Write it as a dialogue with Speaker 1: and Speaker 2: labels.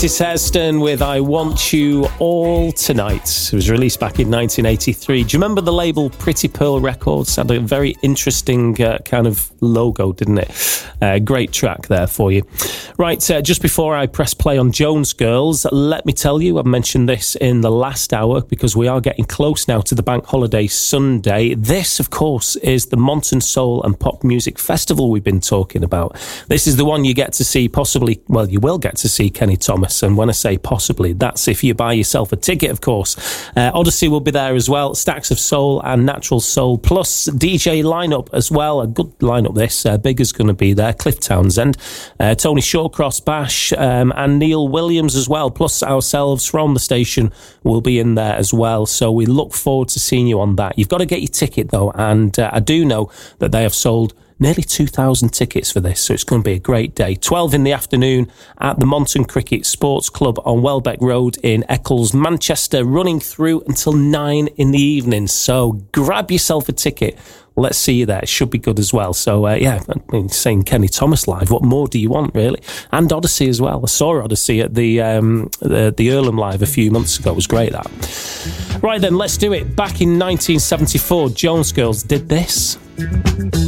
Speaker 1: Otis Hairston with I Want You All Tonight. It was released back in 1983. Do you remember the label Pretty Pearl Records? Had a very interesting kind of logo, didn't it? Great track there for you. Right, just before I press play on Jones Girls, let me tell you, I've mentioned this in the last hour because we are getting close now to the Bank Holiday Sunday. This, of course, is the Monton Soul and Pop Music Festival we've been talking about. This is the one you get to see possibly, well, you will get to see Kenny Thomas, and when I say possibly, that's if you buy yourself a ticket, of course. Odyssey will be there as well, Stacks of Soul and Natural Soul, plus DJ lineup as well, a good lineup this. Bigger's going to be there, Cliff Townsend, Tony Shawcross, Bash, and Neil Williams as well, plus ourselves from the station will be in there as well, so we look forward to seeing you on that. You've got to get your ticket though, and I do know that they have sold nearly 2,000 tickets for this, so it's going to be a great day. 12 in the afternoon at the Monton Cricket Sports Club on Welbeck Road in Eccles, Manchester, running through until 9 in the evening. So grab yourself a ticket. Let's see you there. It should be good as well. So, yeah, I mean, saying Kenny Thomas live, what more do you want, really? And Odyssey as well. I saw Odyssey at the Earlham Live a few months ago. It was great, that. Right then, let's do it. Back in 1974, Jones Girls did this.